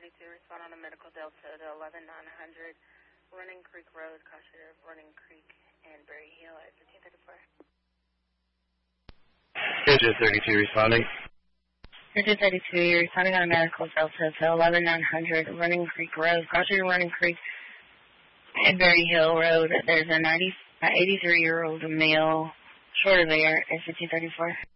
232, respond on a medical Delta to 11900 Running Creek Road, caution of Running Creek and Berry Hill at 1534. Bridget 32 responding. Bridget 32, you're responding on a medical Delta to 11900 Running Creek Road, caution of Running Creek and Berry Hill Road. There's a 83-year-old male short of air at 1534.